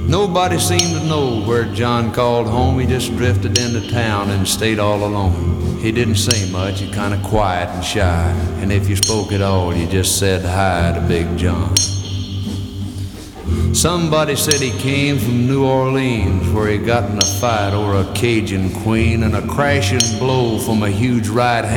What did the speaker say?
Nobody seemed to know where John called home. He just drifted into town and stayed all alone. He didn't say much, he kinda quiet and shy, and if you spoke at all, you just said hi to Big John. Somebody said he came from New Orleans, where he got in a fight over a Cajun queen, and a crashing blow from a huge right